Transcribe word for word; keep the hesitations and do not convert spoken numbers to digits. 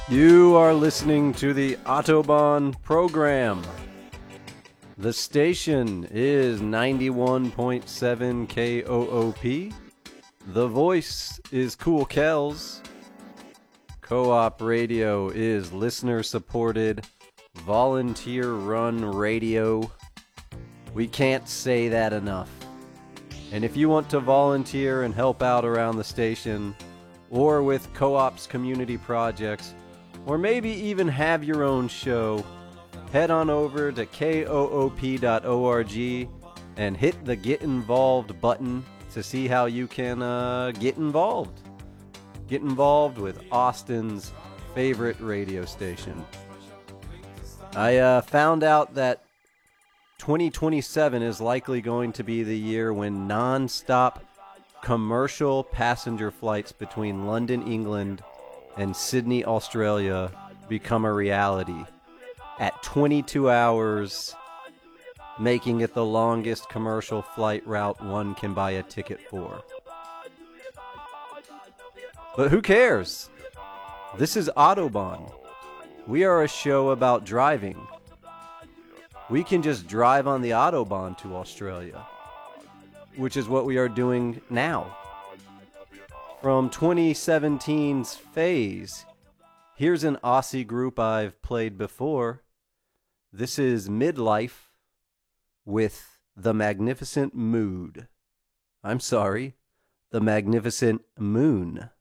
You are listening to the Autobahn program. The station is ninety-one point seven K O O P. The voice is Cool Kells. Co-op radio is listener-supported, volunteer-run radio. We can't say that enough. And if you want to volunteer and help out around the station, or with Co-op's community projects, or maybe even have your own show, head on over to K O O P dot org and hit the Get Involved button to see how you can uh, get involved. Get involved with Austin's favorite radio station. I uh, found out that twenty twenty-seven is likely going to be the year when non-stop commercial passenger flights between London, England, and Sydney, Australia become a reality at twenty-two hours, making it the longest commercial flight route one can buy a ticket for. But who cares? This is Autobahn. We are a show about driving. We can just drive on the Autobahn to Australia, which is what we are doing now. From twenty seventeen's Phase, here's an Aussie group I've played before. This is Midlife with The Magnificent Mood. I'm sorry, The Magnificent Moon.